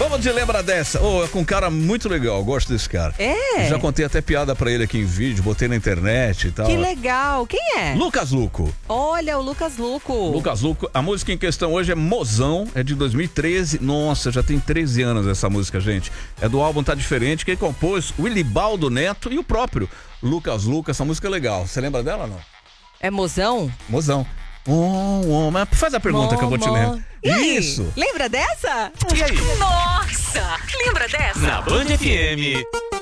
Vamos de lembra dessa. É com um cara muito legal, gosto desse cara. É? Já contei até piada pra ele aqui em vídeo, botei na internet e tal. Que legal. Quem é? Lucas Luco. Olha, o Lucas Luco. Lucas Luco. A música em questão hoje é Mozão, é de 2013. Nossa, já tem 13 anos essa música, gente. É do álbum Tá Diferente, quem compôs o Wilibaldo Neto e o próprio Lucas Luco. Essa música é legal. Você lembra dela ou não? É Mozão? Mozão. Mas faz a pergunta que eu vou te lembrar. E aí? Isso. Lembra dessa? E aí? Nossa, lembra dessa? Na Band FM.